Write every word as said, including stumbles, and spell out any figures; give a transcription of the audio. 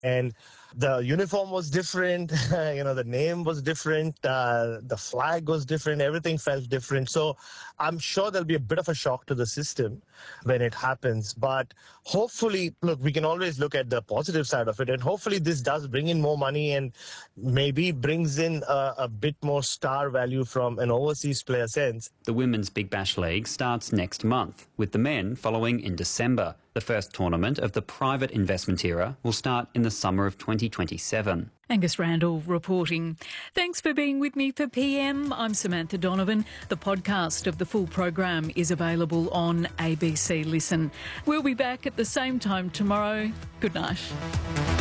And the uniform was different, you know, the name was different, uh, the flag was different, everything felt different. So I'm sure there'll be a bit of a shock to the system when it happens. But hopefully, look, we can always look at the positive side of it. And hopefully this does bring in more money and maybe brings in a, a bit more star value from an overseas player sense. The Women's Big Bash League starts next month, with the men following in December. The first tournament of the private investment era will start in the summer of twenty twenty-seven. Angus Randall reporting. Thanks for being with me for P M. I'm Samantha Donovan. The podcast of the full program is available on A B C Listen. We'll be back at the same time tomorrow. Good night.